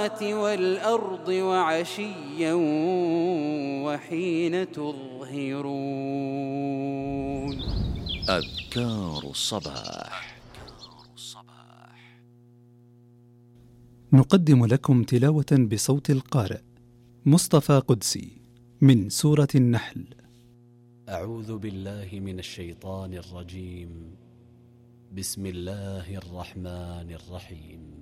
والأرض وعشيا وحين تظهرون. أذكار الصباح. نقدم لكم تلاوة بصوت القارئ مصطفى قدسي من سورة النحل. أعوذ بالله من الشيطان الرجيم. بسم الله الرحمن الرحيم.